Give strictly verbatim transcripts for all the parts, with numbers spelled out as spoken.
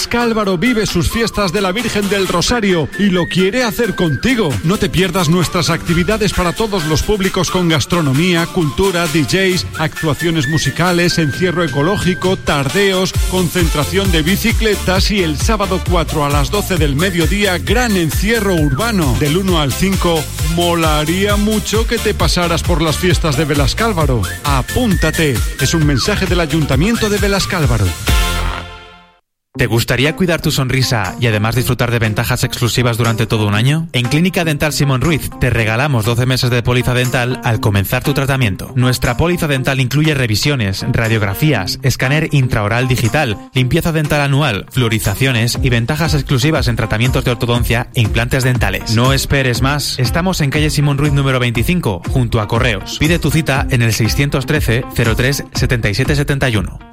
Belascálvaro vive sus fiestas de la Virgen del Rosario y lo quiere hacer contigo. No te pierdas nuestras actividades para todos los públicos con gastronomía, cultura, D Js, actuaciones musicales, encierro ecológico, tardeos, concentración de bicicletas y el sábado cuatro a las doce del mediodía, gran encierro urbano. Del uno al cinco, molaría mucho que te pasaras por las fiestas de Belascálvaro. Apúntate. Es un mensaje del Ayuntamiento de Belascálvaro. ¿Te gustaría cuidar tu sonrisa y además disfrutar de ventajas exclusivas durante todo un año? En Clínica Dental Simón Ruiz te regalamos doce meses de póliza dental al comenzar tu tratamiento. Nuestra póliza dental incluye revisiones, radiografías, escáner intraoral digital, limpieza dental anual, fluorizaciones y ventajas exclusivas en tratamientos de ortodoncia e implantes dentales. No esperes más. Estamos en calle Simón Ruiz número veinticinco, junto a Correos. Pide tu cita en el seiscientos trece cero tres setenta y siete setenta y uno.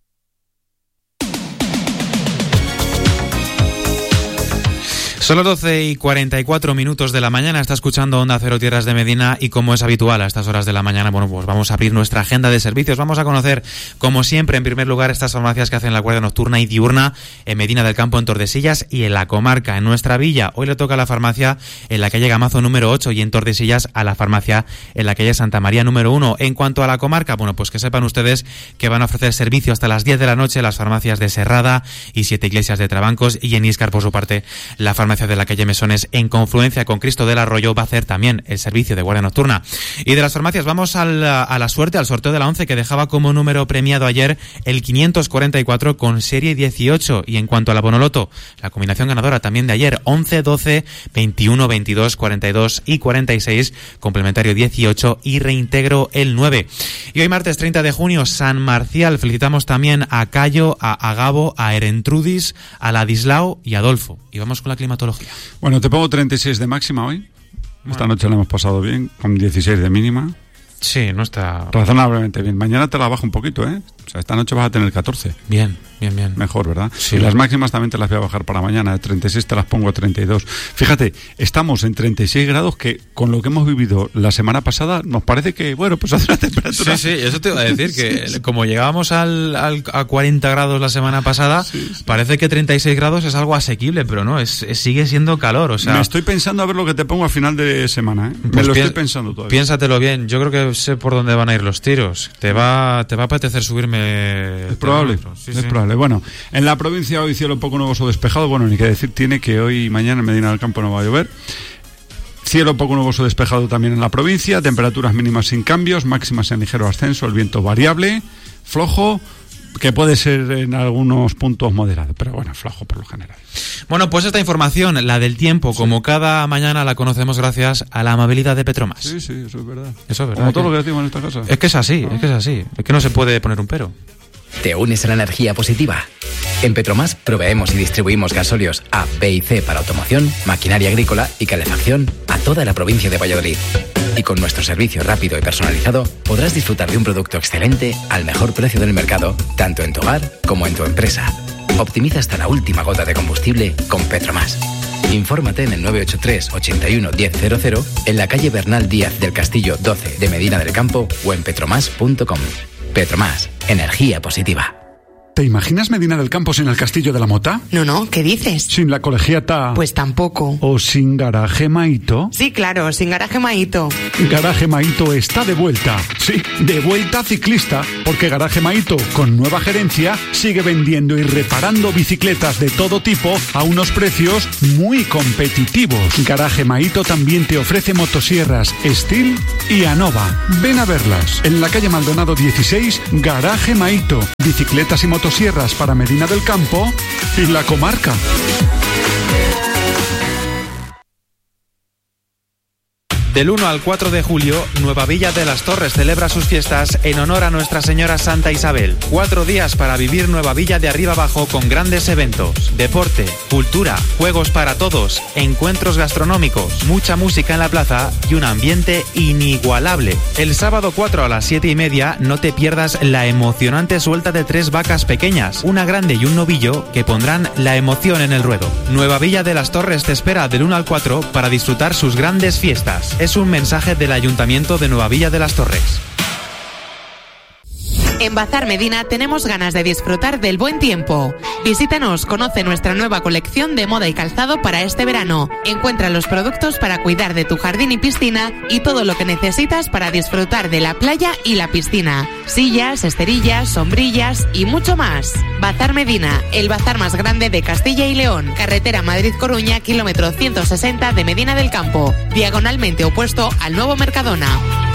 Son las doce y cuarenta y cuatro minutos de la mañana, está escuchando Onda Cero Tierras de Medina y como es habitual a estas horas de la mañana, bueno, pues vamos a abrir nuestra agenda de servicios. Vamos a conocer, como siempre, en primer lugar, estas farmacias que hacen la guardia nocturna y diurna en Medina del Campo, en Tordesillas y en la comarca, en nuestra villa. Hoy le toca a la farmacia en la calle Gamazo número ocho y en Tordesillas a la farmacia en la calle Santa María número uno. En cuanto a la comarca, bueno, pues que sepan ustedes que van a ofrecer servicio hasta las diez de la noche las farmacias de Serrada y Siete Iglesias de Trabancos, y en Íscar, por su parte, la farmacia de la calle Mesones, en confluencia con Cristo del Arroyo, va a hacer también el servicio de guardia nocturna. Y de las farmacias vamos a la, a la suerte, al sorteo de la once, que dejaba como número premiado ayer el quinientos cuarenta y cuatro con serie dieciocho. Y en cuanto a la Bonoloto, la combinación ganadora también de ayer, once, doce, veintiuno, veintidós, cuarenta y dos y cuarenta y seis, complementario dieciocho y reintegro el nueve. Y hoy martes treinta de junio, San Marcial. Felicitamos también a Cayo, a Agabo, a Erentrudis, a Ladislao y a Adolfo. Y vamos con la climatología. Bueno, te pongo treinta y seis de máxima hoy. Bueno. Esta noche la hemos pasado bien, con dieciséis de mínima. Sí, no está... razonablemente bien. Mañana te la bajo un poquito, ¿eh? O sea, esta noche vas a tener catorce. Bien, bien, bien. Mejor, ¿verdad? Sí. Y las máximas también te las voy a bajar para mañana. De treinta y seis te las pongo a treinta y dos. Fíjate, estamos en treinta y seis grados, que con lo que hemos vivido la semana pasada nos parece que, bueno, pues hace una temperatura... Sí, sí, eso te iba a decir, que sí, sí. Como llegábamos al, al, a cuarenta grados la semana pasada, sí, sí. Parece que treinta y seis grados es algo asequible, pero no, es, es sigue siendo calor, o sea... Me estoy pensando a ver lo que te pongo a final de semana, ¿eh? Me Pues lo pi- estoy pensando todavía. Piénsatelo bien, yo creo que sé por dónde van a ir los tiros. Te va, te va a apetecer subirme... Es probable, sí, es sí. probable. Bueno, en la provincia hoy cielo poco nuboso despejado. Bueno, ni que decir tiene que hoy y mañana en Medina del Campo no va a llover. Cielo poco nuboso despejado también en la provincia. Temperaturas mínimas sin cambios, máximas en ligero ascenso. El viento variable, flojo, que puede ser en algunos puntos moderado, pero bueno, flojo por lo general. Bueno, pues esta información, la del tiempo, sí. Como cada mañana, la conocemos gracias a la amabilidad de Petromas. Sí, sí, eso es verdad. Eso es verdad. Como todo lo que decimos en esta casa. Es que es así, ah. es que es así. Es que no se puede poner un pero. ¿Te unes a la energía positiva? En Petromas proveemos y distribuimos gasóleos A, B y C para automoción, maquinaria agrícola y calefacción a toda la provincia de Valladolid. Y con nuestro servicio rápido y personalizado podrás disfrutar de un producto excelente al mejor precio del mercado, tanto en tu hogar como en tu empresa. Optimiza hasta la última gota de combustible con Petromas. Infórmate en el nueve ocho tres, ochenta y uno, diez cero cero, en la calle Bernal Díaz del Castillo doce de Medina del Campo o en petromas punto com. Petromas, energía positiva. ¿Te imaginas Medina del Campo sin el Castillo de la Mota? No, no, ¿qué dices? ¿Sin la colegiata? Pues tampoco. ¿O sin Garaje Maito? Sí, claro, sin Garaje Maito. Garaje Maito está de vuelta. Sí, de vuelta ciclista, porque Garaje Maito, con nueva gerencia, sigue vendiendo y reparando bicicletas de todo tipo a unos precios muy competitivos. Garaje Maito también te ofrece motosierras Steel y Anova. Ven a verlas. En la calle Maldonado dieciséis, Garaje Maito. Bicicletas y motosierras para Medina del Campo y la comarca. Del uno al cuatro de julio, Nueva Villa de las Torres celebra sus fiestas en honor a Nuestra Señora Santa Isabel. Cuatro días para vivir Nueva Villa de arriba abajo con grandes eventos, deporte, cultura, juegos para todos, encuentros gastronómicos, mucha música en la plaza y un ambiente inigualable. El sábado cuatro a las siete y media no te pierdas la emocionante suelta de tres vacas pequeñas, una grande y un novillo, que pondrán la emoción en el ruedo. Nueva Villa de las Torres te espera del uno al cuatro para disfrutar sus grandes fiestas. Es un mensaje del Ayuntamiento de Nueva Villa de las Torres. En Bazar Medina tenemos ganas de disfrutar del buen tiempo. Visítanos, conoce nuestra nueva colección de moda y calzado para este verano. Encuentra los productos para cuidar de tu jardín y piscina y todo lo que necesitas para disfrutar de la playa y la piscina. Sillas, esterillas, sombrillas y mucho más. Bazar Medina, el bazar más grande de Castilla y León. Carretera Madrid-Coruña, kilómetro ciento sesenta de Medina del Campo. Diagonalmente opuesto al nuevo Mercadona.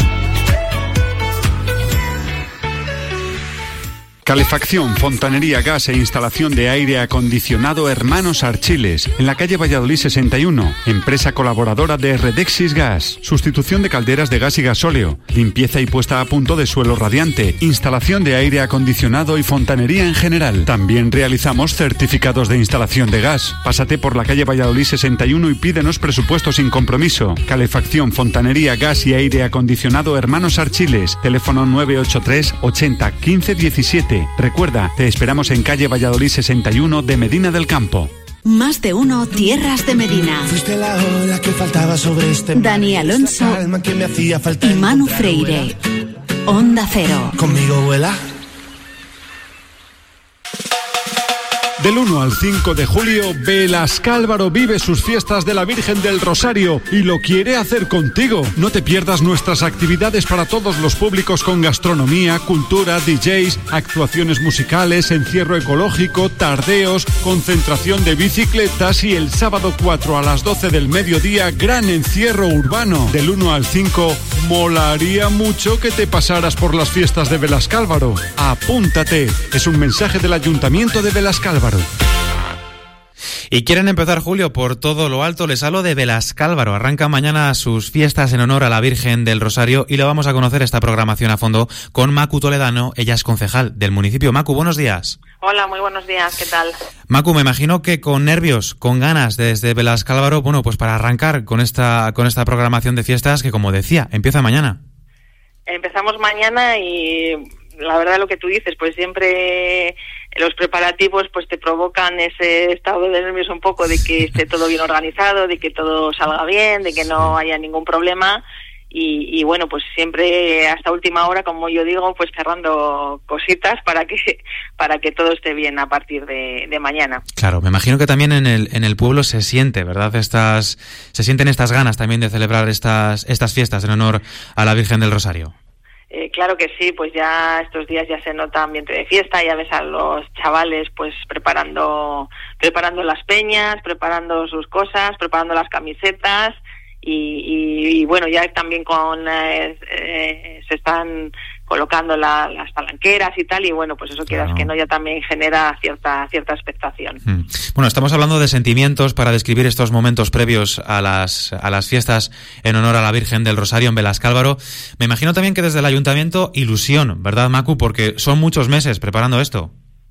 Calefacción, fontanería, gas e instalación de aire acondicionado Hermanos Archiles, en la calle Valladolid sesenta y uno, empresa colaboradora de Redexis Gas, sustitución de calderas de gas y gasóleo, limpieza y puesta a punto de suelo radiante, instalación de aire acondicionado y fontanería en general. También realizamos certificados de instalación de gas. Pásate por la calle Valladolid sesenta y uno y pídenos presupuesto sin compromiso. Calefacción, fontanería, gas y aire acondicionado Hermanos Archiles, teléfono nueve ocho tres ochenta quince diecisiete. Recuerda, te esperamos en calle Valladolid sesenta y uno de Medina del Campo. Más de uno, Tierras de Medina. Fuiste la ola que faltaba sobre este Dani Alonso que me hacía falta y Manu Freire. Onda Cero. Conmigo vuela. Del uno al cinco de julio, Belascálvaro vive sus fiestas de la Virgen del Rosario y lo quiere hacer contigo. No te pierdas nuestras actividades para todos los públicos con gastronomía, cultura, D Js, actuaciones musicales, encierro ecológico, tardeos, concentración de bicicletas y el sábado cuatro a las doce del mediodía, gran encierro urbano. Del uno al cinco, molaría mucho que te pasaras por las fiestas de Belascálvaro. Apúntate. Es un mensaje del Ayuntamiento de Belascálvaro. Y quieren empezar, Julio, por todo lo alto. Les hablo de Belascálvaro. Arranca mañana sus fiestas en honor a la Virgen del Rosario y lo vamos a conocer esta programación a fondo con Macu Toledano. Ella es concejal del municipio. Macu, buenos días. Hola, muy buenos días. ¿Qué tal? Macu, me imagino que con nervios, con ganas desde Belascálvaro, bueno, pues para arrancar con esta con esta programación de fiestas que, como decía, empieza mañana. Empezamos mañana y la verdad lo que tú dices, pues siempre los preparativos pues te provocan ese estado de nervios un poco de que esté todo bien organizado, de que todo salga bien, de que no haya ningún problema y, y bueno, pues siempre hasta última hora, como yo digo, pues cerrando cositas para que para que todo esté bien a partir de, de mañana. Claro, me imagino que también en el en el pueblo se siente, ¿verdad? Estas se sienten estas ganas también de celebrar estas estas fiestas en honor a la Virgen del Rosario. Eh, claro que sí, pues ya estos días ya se nota ambiente de fiesta, ya ves a los chavales pues preparando preparando las peñas, preparando sus cosas, preparando las camisetas y, y, y bueno, ya también con eh, eh, se están colocando la, las palanqueras y tal, y bueno, pues eso quieras claro. que no, ya también genera cierta cierta expectación. Mm. Bueno, estamos hablando de sentimientos para describir estos momentos previos a las a las fiestas en honor a la Virgen del Rosario en Belascálvaro. Me imagino también que desde el Ayuntamiento ilusión, ¿verdad, Macu? Porque son muchos meses preparando esto.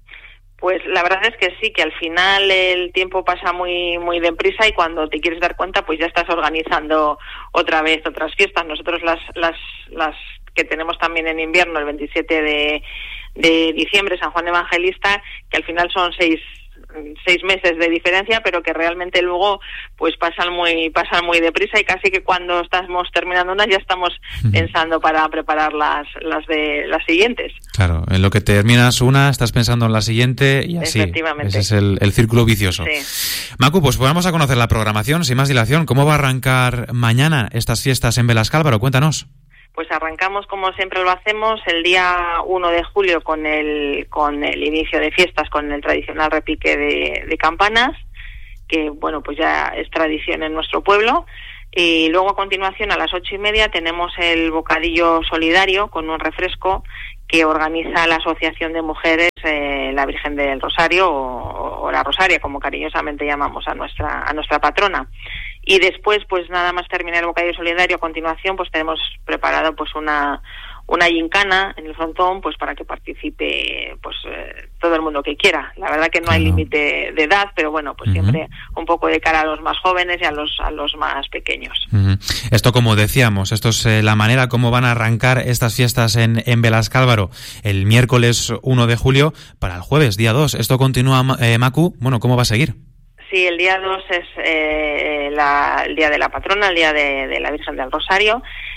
Pues la verdad es que sí, que al final el tiempo pasa muy muy deprisa y cuando te quieres dar cuenta, pues ya estás organizando otra vez otras fiestas. Nosotros las las las que tenemos también en invierno, el veintisiete de, de diciembre, San Juan Evangelista, que al final son seis seis meses de diferencia, pero que realmente luego pues pasan muy pasan muy deprisa y casi que cuando estamos terminando una ya estamos uh-huh. pensando para preparar las las de las siguientes. Claro, en lo que terminas una estás pensando en la siguiente y así. Efectivamente. Ese es el, el círculo vicioso. Sí. Macu, pues vamos a conocer la programación sin más dilación. ¿Cómo va a arrancar mañana estas fiestas en Belascálvaro? Cuéntanos. Pues arrancamos como siempre lo hacemos el día uno de julio con el con el inicio de fiestas, con el tradicional repique de, de campanas, que bueno, pues ya es tradición en nuestro pueblo. Y luego a continuación a las ocho y media tenemos el bocadillo solidario con un refresco que organiza la Asociación de Mujeres eh, la Virgen del Rosario o, o la Rosaria, como cariñosamente llamamos a nuestra a nuestra patrona. Y después, pues nada más terminar el bocadillo solidario, a continuación, pues tenemos preparado pues una una gincana en el frontón, pues para que participe pues eh, todo el mundo que quiera. La verdad que no hay límite de edad, pero bueno, pues uh-huh. siempre un poco de cara a los más jóvenes y a los a los más pequeños. Uh-huh. Esto, como decíamos, esto es eh, la manera como van a arrancar estas fiestas en, en Belascálvaro el miércoles uno de julio para el jueves, día dos. Esto continúa, eh, Macu, bueno, ¿cómo va a seguir? Sí, el día dos es eh, la, el día de la patrona, el día de, de la Virgen del Rosario,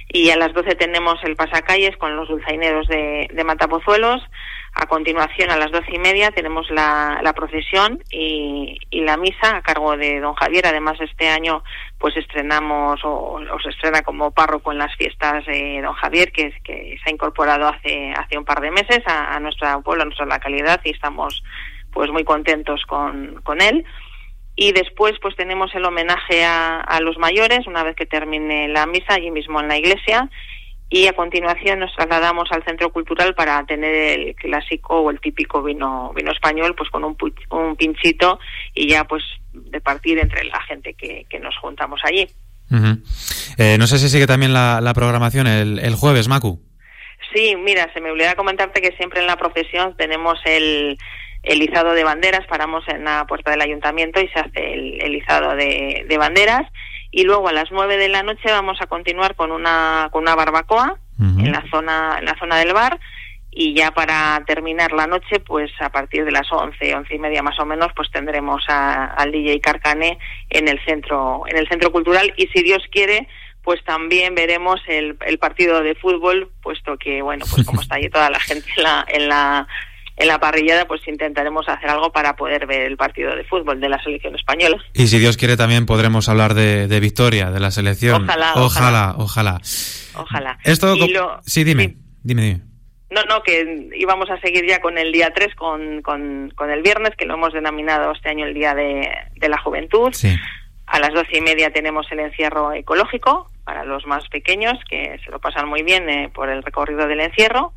Y a las doce tenemos el pasacalles con los dulzaineros de, de Matapozuelos. A continuación, a las doce y media, tenemos la, la procesión y, y la misa a cargo de don Javier. Además, este año pues estrenamos o, o se estrena como párroco en las fiestas de don Javier, que, que se ha incorporado hace hace un par de meses a, a nuestro pueblo, a nuestra localidad, y estamos pues muy contentos con, con él. Y después pues tenemos el homenaje a, a los mayores, una vez que termine la misa, allí mismo en la iglesia. Y a continuación nos trasladamos al Centro Cultural para tener el clásico o el típico vino vino español, pues con un, un pinchito, y ya pues de partir entre la gente que, que nos juntamos allí. Uh-huh. Eh, no sé si sigue también la, la programación el, el jueves, Macu. Sí, mira, se me olvidaba comentarte que siempre en la procesión tenemos el, el izado de banderas. Paramos en la puerta del ayuntamiento y se hace el, el izado de, de banderas. Y luego a las nueve de la noche vamos a continuar con una con una barbacoa uh-huh. en la zona en la zona del bar, y ya para terminar la noche, pues a partir de las once, once y media más o menos, pues tendremos a, al D J Carcané en el centro en el centro cultural, y si Dios quiere, pues también veremos el, el partido de fútbol, puesto que bueno, pues como está allí toda la gente en la en la en la parrillada, pues intentaremos hacer algo para poder ver el partido de fútbol de la selección española. Y si Dios quiere también podremos hablar de, de victoria, de la selección. Ojalá, ojalá, ojalá. Ojalá. Esto, y lo, sí, dime, sí. dime, dime. No, no, que íbamos a seguir ya con el día tres, con, con, con el viernes, que lo hemos denominado este año el Día de, de la Juventud. Sí. A las doce y media tenemos el encierro ecológico para los más pequeños, que se lo pasan muy bien eh, por el recorrido del encierro.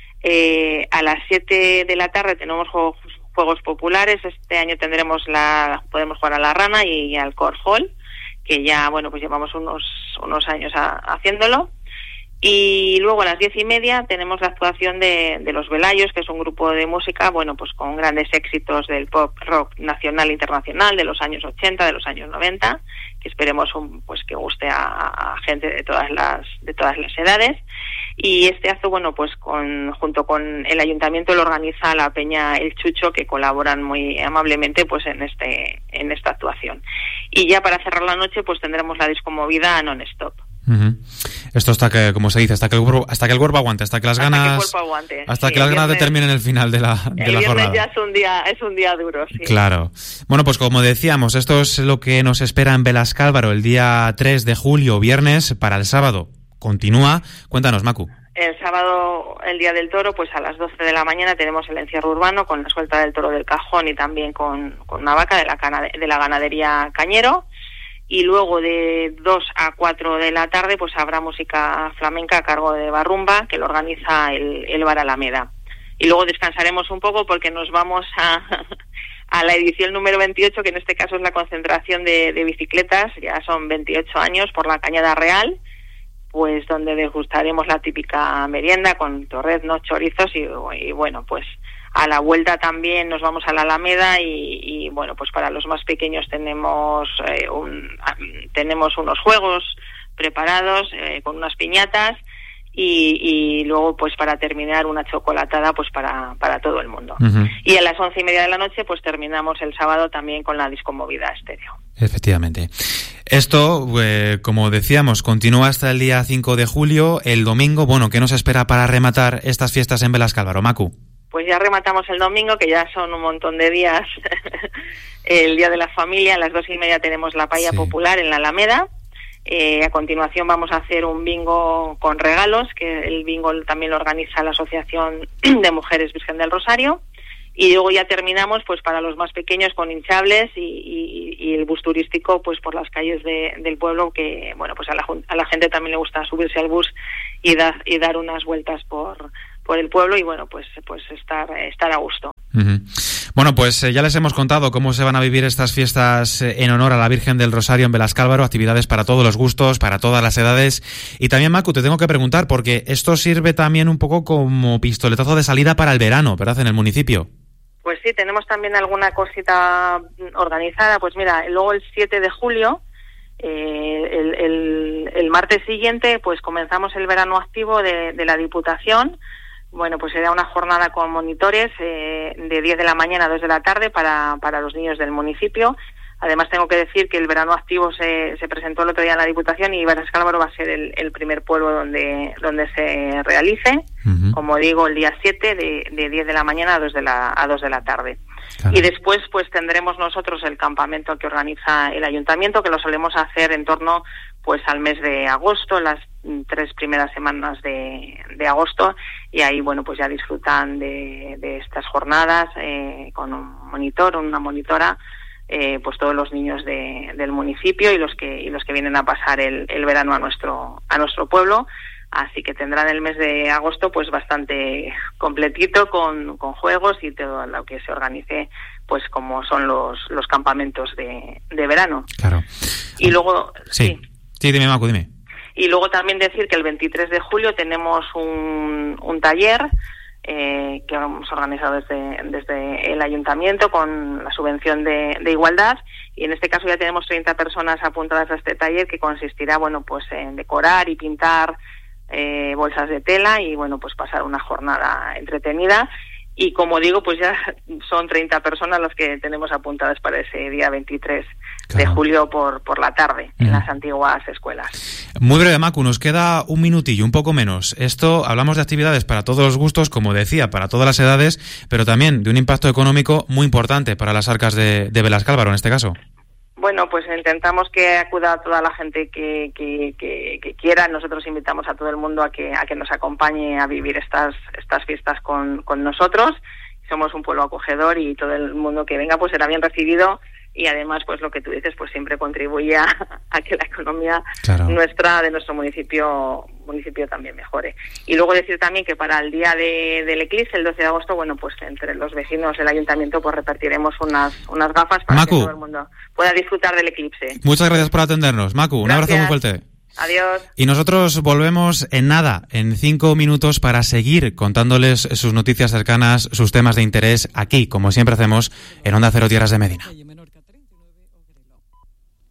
Eh, a las siete de la tarde tenemos juegos, juegos populares. Este año tendremos la podemos jugar a la rana y al corfball, que ya bueno pues llevamos unos unos años a, haciéndolo. Y luego a las diez y media tenemos la actuación de, de Los Velayos, que es un grupo de música, bueno, pues con grandes éxitos del pop rock nacional e internacional de los años ochenta, de los años noventa, que esperemos un, pues que guste a, a gente de todas las de todas las edades. Y este acto, bueno, pues con junto con el ayuntamiento lo organiza la Peña El Chucho, que colaboran muy amablemente pues en este en esta actuación. Y ya para cerrar la noche, pues tendremos la discomovida non-stop. Uh-huh. Esto hasta que, como se dice, hasta que el cuerpo, hasta que el cuerpo aguante, hasta que las hasta ganas, que el cuerpo aguante, hasta sí, que las ganas viernes, determinen el final de la, de el la viernes jornada. Ya es un día, es un día duro, sí. Claro. Bueno, pues como decíamos, esto es lo que nos espera en Belascálvaro el día tres de julio, viernes. Para el sábado continúa. Cuéntanos, Macu. El sábado, el día del toro, pues a las doce de la mañana tenemos el encierro urbano con la suelta del toro del Cajón y también con, con una vaca de la, cana, de la ganadería Cañero. Y luego de dos a cuatro de la tarde pues habrá música flamenca a cargo de Barrumba, que lo organiza el, el Bar Alameda. Y luego descansaremos un poco porque nos vamos a, a la edición número veintiocho, que en este caso es la concentración de, de bicicletas. Ya son veintiocho años por la Cañada Real, pues donde degustaremos la típica merienda con torreznos, chorizos y, y bueno, pues a la vuelta también nos vamos a la Alameda y, y bueno, pues para los más pequeños tenemos eh, un, tenemos unos juegos preparados eh, con unas piñatas y, y luego pues para terminar una chocolatada pues para, para todo el mundo. Uh-huh. Y a las once y media de la noche pues terminamos el sábado también con la discomovida estéreo. Efectivamente. Esto, eh, como decíamos, continúa hasta el día cinco de julio. El domingo, bueno, ¿qué nos espera para rematar estas fiestas en Belascálvaro, Macu? Pues ya rematamos el domingo, que ya son un montón de días. El Día de la Familia, a las dos y media tenemos la paella sí. popular en la Alameda. Eh, a continuación vamos a hacer un bingo con regalos, que el bingo también lo organiza la Asociación de Mujeres Virgen del Rosario. Y luego ya terminamos pues para los más pequeños con hinchables y, y, y el bus turístico pues por las calles de, del pueblo, que bueno pues a la, a la gente también le gusta subirse al bus y, da, y dar unas vueltas por... por el pueblo y bueno, pues pues estar estar a gusto. Uh-huh. Bueno, pues eh, ya les hemos contado cómo se van a vivir estas fiestas eh, en honor a la Virgen del Rosario en Belascálvaro, actividades para todos los gustos, para todas las edades. Y también, Macu, te tengo que preguntar, porque esto sirve también un poco como pistoletazo de salida para el verano, ¿verdad?, en el municipio. Pues sí, tenemos también alguna cosita organizada. Pues mira, luego el siete de julio, eh, el, el, el martes siguiente, pues comenzamos el verano activo de, de la Diputación. Bueno, pues será una jornada con monitores eh, de diez de la mañana a dos de la tarde para, para los niños del municipio. Además, tengo que decir que el verano activo se, se presentó el otro día en la Diputación y Berascálvaro va a ser el, el primer pueblo donde donde se realice, uh-huh. como digo, el día siete de, de diez de la mañana a dos de la, a dos de la tarde. Claro. Y después pues tendremos nosotros el campamento que organiza el Ayuntamiento, que lo solemos hacer en torno pues al mes de agosto, las tres primeras semanas de, de agosto, y ahí bueno pues ya disfrutan de, de estas jornadas eh, con un monitor, una monitora, Eh, pues todos los niños de, del municipio y los que y los que vienen a pasar el, el verano a nuestro a nuestro pueblo, así que tendrán el mes de agosto pues bastante completito con, con juegos y todo lo que se organice, pues como son los los campamentos de, de verano. Claro. Y luego sí sí, sí dime Macu, dime. Y luego también decir que el veintitrés de julio tenemos un un taller Eh, que hemos organizado desde, desde el Ayuntamiento con la subvención de, de igualdad, y en este caso ya tenemos treinta personas apuntadas a este taller, que consistirá bueno pues en decorar y pintar eh, bolsas de tela y bueno pues pasar una jornada entretenida. Y como digo, pues ya son treinta personas las que tenemos apuntadas para ese día veintitrés claro. de julio por, por la tarde, mm. en las antiguas escuelas. Muy breve, Macu, nos queda un minutillo, un poco menos. Esto, hablamos de actividades para todos los gustos, como decía, para todas las edades, pero también de un impacto económico muy importante para las arcas de, de Berascálvaro, en este caso. Bueno, pues intentamos que acuda toda la gente que, que, que, que quiera. Nosotros invitamos a todo el mundo a que a que nos acompañe a vivir estas estas fiestas con, con nosotros. Somos un pueblo acogedor y todo el mundo que venga pues será bien recibido, y además pues lo que tú dices pues siempre contribuye a, a que la economía claro. nuestra de nuestro municipio municipio también mejore. Y luego decir también que para el día de, del eclipse, el doce de agosto, bueno pues entre los vecinos del ayuntamiento pues repartiremos unas unas gafas para Macu. Que todo el mundo pueda disfrutar del eclipse. Muchas gracias por atendernos, Macu. Un Gracias. abrazo muy fuerte. Adiós. Y nosotros volvemos en nada, en cinco minutos, para seguir contándoles sus noticias cercanas, sus temas de interés, aquí, como siempre hacemos, en Onda Cero Tierras de Medina.